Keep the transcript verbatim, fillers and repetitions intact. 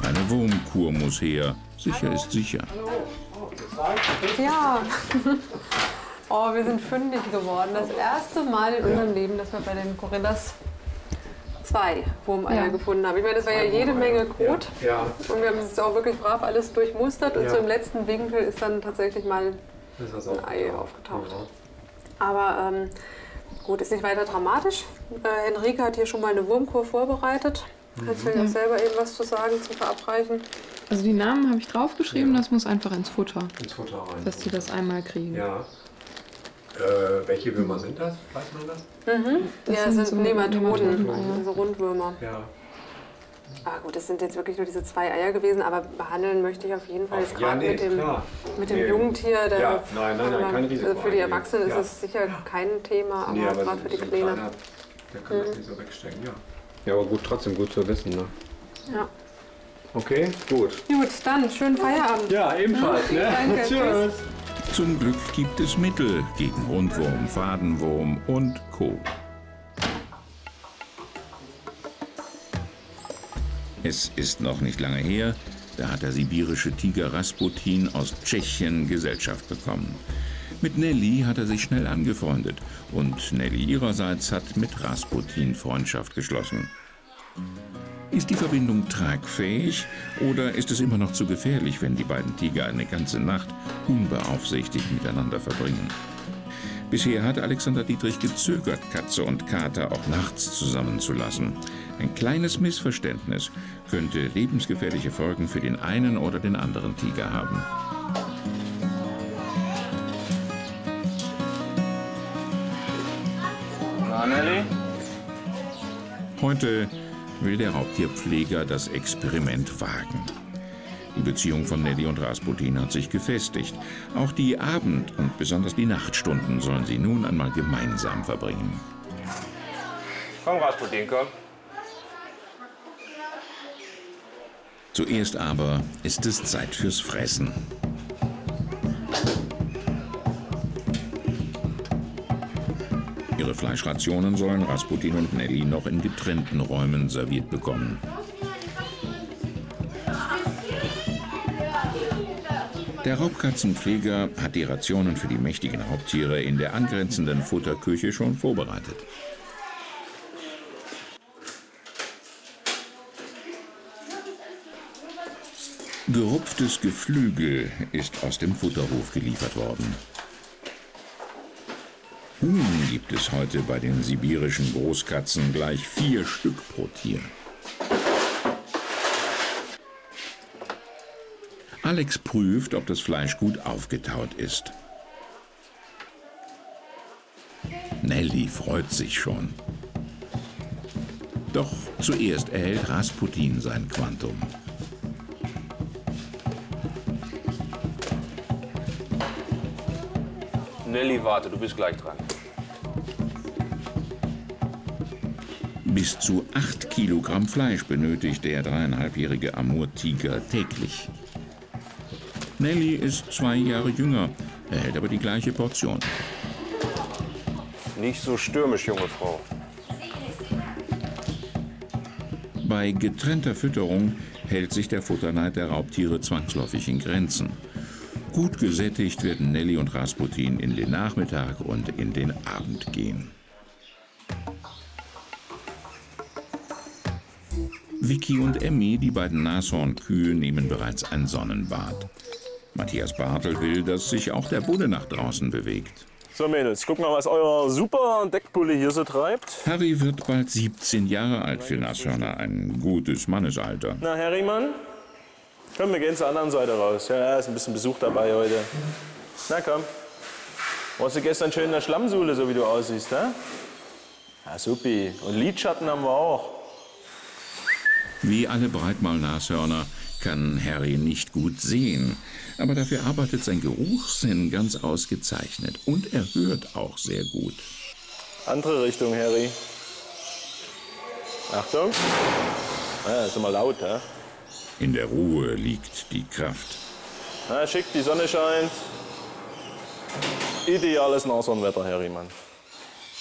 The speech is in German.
Eine Wurmkur muss her. Sicher ist sicher. Ja. Oh, wir sind fündig geworden. Das erste Mal in unserem Leben, dass wir bei den Gorillas zwei Wurmeier ja. gefunden haben. Ich meine, das war ja jede Menge Kot. Ja. Und wir haben es auch wirklich brav alles durchmustert. Und ja. so im letzten Winkel ist dann tatsächlich mal ein Ei aufgetaucht. Ja. Aber ähm, gut, ist nicht weiter dramatisch. Äh, Henrike hat hier schon mal eine Wurmkur vorbereitet. Kannst du mhm. ja selber eben was zu sagen zum Verabreichen? Also die Namen habe ich draufgeschrieben, ja. das muss einfach ins Futter. Ins Futter rein. Dass die das einmal kriegen. Ja. Äh, welche Würmer sind das? Weiß man das? Mhm. Das ja, das sind, sind Nematoden, so also Rundwürmer. Ja. Ah gut, das sind jetzt wirklich nur diese zwei Eier gewesen, aber behandeln möchte ich auf jeden Fall. Jetzt ja, gerade nee, mit dem, mit dem nee. Tier. Der ja, nein, nein, nein, kein Risiko. Also für die Erwachsenen ja. ist es sicher kein Thema, aber, nee, aber gerade für die so Kleinen. Der kann mhm. das nicht so wegstecken, ja. Ja, aber gut, trotzdem gut zu wissen, ne? Ja. Okay, gut. Gut, dann schönen Feierabend. Ja, ebenfalls. Ja, ne? danke. Tschüss. Zum Glück gibt es Mittel gegen Rundwurm, Fadenwurm und Co. Es ist noch nicht lange her, da hat der sibirische Tiger Rasputin aus Tschechien Gesellschaft bekommen. Mit Nelly hat er sich schnell angefreundet und Nelly ihrerseits hat mit Rasputin Freundschaft geschlossen. Ist die Verbindung tragfähig oder ist es immer noch zu gefährlich, wenn die beiden Tiger eine ganze Nacht unbeaufsichtigt miteinander verbringen? Bisher hat Alexander Dietrich gezögert, Katze und Kater auch nachts zusammenzulassen. Ein kleines Missverständnis könnte lebensgefährliche Folgen für den einen oder den anderen Tiger haben. Na, Nelly? Heute will der Raubtierpfleger das Experiment wagen. Die Beziehung von Nelly und Rasputin hat sich gefestigt. Auch die Abend- und besonders die Nachtstunden sollen sie nun einmal gemeinsam verbringen. Komm, Rasputin, komm. Zuerst aber ist es Zeit fürs Fressen. Ihre Fleischrationen sollen Rasputin und Nelly noch in getrennten Räumen serviert bekommen. Der Raubkatzenpfleger hat die Rationen für die mächtigen Raubtiere in der angrenzenden Futterküche schon vorbereitet. Gerupftes Geflügel ist aus dem Futterhof geliefert worden. Huhn gibt es heute bei den sibirischen Großkatzen gleich vier Stück pro Tier. Alex prüft, ob das Fleisch gut aufgetaut ist. Nelly freut sich schon. Doch zuerst erhält Rasputin sein Quantum. Nelly, warte, du bist gleich dran. Bis zu acht Kilogramm Fleisch benötigt der dreieinhalbjährige Amur-Tiger täglich. Nelly ist zwei Jahre jünger, erhält aber die gleiche Portion. Nicht so stürmisch, junge Frau. Bei getrennter Fütterung hält sich der Futterneid der Raubtiere zwangsläufig in Grenzen. Gut gesättigt werden Nelly und Rasputin in den Nachmittag und in den Abend gehen. Vicky und Emmy, die beiden Nashornkühe, nehmen bereits ein Sonnenbad. Matthias Bartel will, dass sich auch der Bulle nach draußen bewegt. So Mädels, guck mal, was euer super Deckbulle hier so treibt. Harry wird bald siebzehn Jahre alt für Nashörner, ein gutes Mannesalter. Na, Harrymann? Komm, wir gehen zur anderen Seite raus. Ja, ist ein bisschen Besuch dabei heute. Na komm. Warst du gestern schön in der Schlammsuhle, so wie du aussiehst, ne? Ja, supi. Und Lidschatten haben wir auch. Wie alle Breitmaulnashörner kann Harry nicht gut sehen. Aber dafür arbeitet sein Geruchssinn ganz ausgezeichnet. Und er hört auch sehr gut. Andere Richtung, Harry. Achtung. Ja, ist immer laut, hä? In der Ruhe liegt die Kraft. Na, schick, die Sonne scheint. Ideales Nashornwetter, Harry, Mann.